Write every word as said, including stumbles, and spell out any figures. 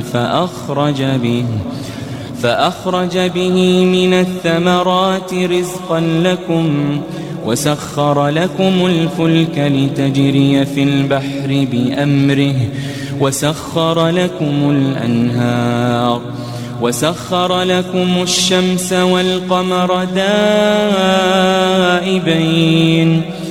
فأخرج به فأخرج به من الثمرات رزقا لكم وسخر لكم الفلك لتجري في البحر بأمره وسخر لكم الأنهار وسخر لكم الشمس والقمر دائبين